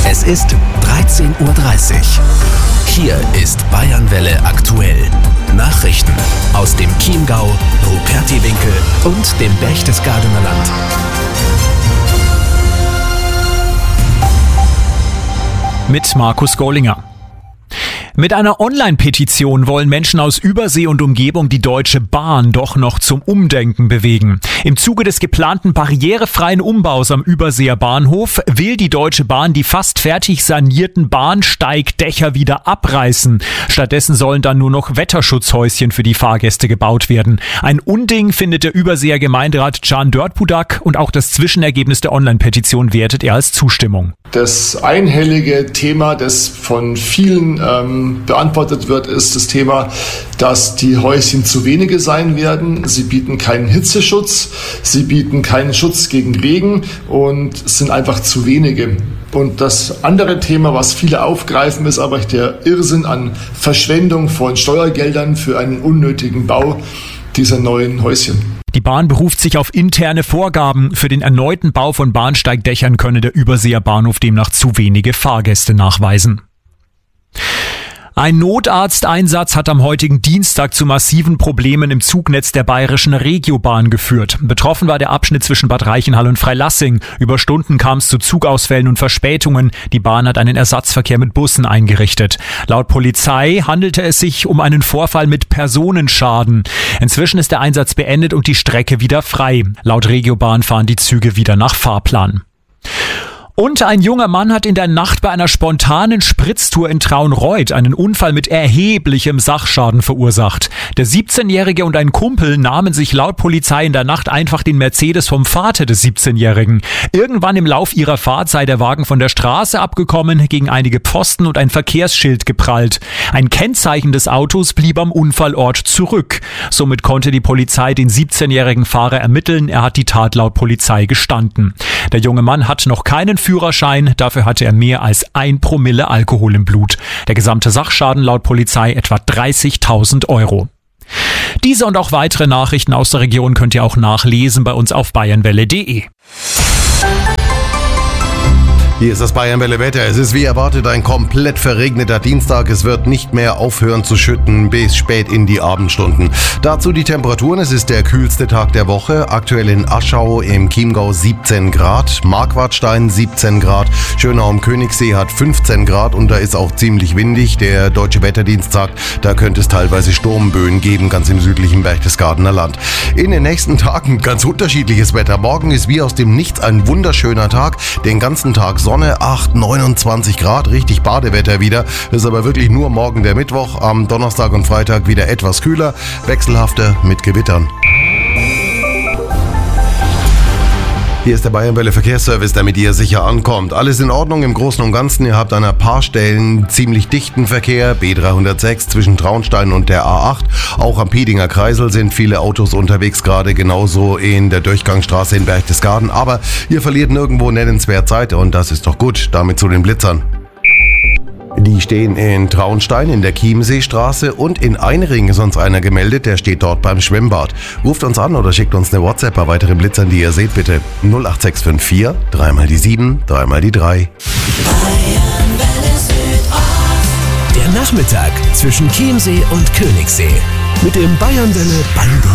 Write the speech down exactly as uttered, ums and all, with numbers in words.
Es ist dreizehn Uhr dreißig. Hier ist Bayernwelle aktuell. Nachrichten aus dem Chiemgau, Rupertiwinkel und dem Berchtesgadener Land. Mit Markus Gollinger. Mit einer Online-Petition wollen Menschen aus Übersee und Umgebung die Deutsche Bahn doch noch zum Umdenken bewegen. Im Zuge des geplanten barrierefreien Umbaus am Überseer Bahnhof will die Deutsche Bahn die fast fertig sanierten Bahnsteigdächer wieder abreißen. Stattdessen sollen dann nur noch Wetterschutzhäuschen für die Fahrgäste gebaut werden. Ein Unding findet der Überseer Gemeinderat Can Dörtbudak und auch das Zwischenergebnis der Online-Petition wertet er als Zustimmung. Das einhellige Thema, das von vielen ähm, beantwortet wird, ist das Thema, dass die Häuschen zu wenige sein werden. Sie bieten keinen Hitzeschutz, sie bieten keinen Schutz gegen Regen und es sind einfach zu wenige. Und das andere Thema, was viele aufgreifen, ist aber der Irrsinn an Verschwendung von Steuergeldern für einen unnötigen Bau dieser neuen Häuschen. Die Bahn beruft sich auf interne Vorgaben. Für den erneuten Bau von Bahnsteigdächern könne der Überseer Bahnhof demnach zu wenige Fahrgäste nachweisen. Ein Notarzteinsatz hat am heutigen Dienstag zu massiven Problemen im Zugnetz der bayerischen Regiobahn geführt. Betroffen war der Abschnitt zwischen Bad Reichenhall und Freilassing. Über Stunden kam es zu Zugausfällen und Verspätungen. Die Bahn hat einen Ersatzverkehr mit Bussen eingerichtet. Laut Polizei handelte es sich um einen Vorfall mit Personenschaden. Inzwischen ist der Einsatz beendet und die Strecke wieder frei. Laut Regiobahn fahren die Züge wieder nach Fahrplan. Und ein junger Mann hat in der Nacht bei einer spontanen Spritztour in Traunreut einen Unfall mit erheblichem Sachschaden verursacht. Der siebzehnjährige und ein Kumpel nahmen sich laut Polizei in der Nacht einfach den Mercedes vom Vater des siebzehnjährigen. Irgendwann im Lauf ihrer Fahrt sei der Wagen von der Straße abgekommen, gegen einige Pfosten und ein Verkehrsschild geprallt. Ein Kennzeichen des Autos blieb am Unfallort zurück. Somit konnte die Polizei den siebzehnjährigen Fahrer ermitteln. Er hat die Tat laut Polizei gestanden. Der junge Mann hat noch keinen Führerschein, dafür hatte er mehr als ein Promille Alkohol im Blut. Der gesamte Sachschaden laut Polizei etwa dreißigtausend Euro. Diese und auch weitere Nachrichten aus der Region könnt ihr auch nachlesen bei uns auf bayernwelle punkt de. Hier ist das Bayernwelle-Wetter. Es ist wie erwartet ein komplett verregneter Dienstag. Es wird nicht mehr aufhören zu schütten bis spät in die Abendstunden. Dazu die Temperaturen. Es ist der kühlste Tag der Woche. Aktuell in Aschau im Chiemgau siebzehn Grad, Marquardstein siebzehn Grad, Schönau am Königssee hat fünfzehn Grad und da ist auch ziemlich windig. Der Deutsche Wetterdienst sagt, da könnte es teilweise Sturmböen geben, ganz im südlichen Berchtesgadener Land. In den nächsten Tagen ganz unterschiedliches Wetter. Morgen ist wie aus dem Nichts ein wunderschöner Tag. Den ganzen Tag Sonne, acht, neunundzwanzig Grad, richtig Badewetter wieder. Das ist aber wirklich nur morgen der Mittwoch. Am Donnerstag und Freitag wieder etwas kühler, wechselhafter mit Gewittern. Hier ist der Bayernwelle Verkehrsservice, damit ihr sicher ankommt. Alles in Ordnung im Großen und Ganzen. Ihr habt an ein paar Stellen ziemlich dichten Verkehr. B dreihundertsechs zwischen Traunstein und der A acht. Auch am Piedinger Kreisel sind viele Autos unterwegs, gerade genauso in der Durchgangsstraße in Berchtesgaden. Aber ihr verliert nirgendwo nennenswert Zeit und das ist doch gut. Damit zu den Blitzern. Die stehen in Traunstein in der Chiemseestraße und in Einring ist uns einer gemeldet, der steht dort beim Schwimmbad. Ruft uns an oder schickt uns eine WhatsApp bei weiteren Blitzern, die ihr seht, bitte. null acht sechs fünf vier, dreimal die sieben, dreimal die drei. Der Nachmittag zwischen Chiemsee und Königssee mit dem Bayernwelle Bango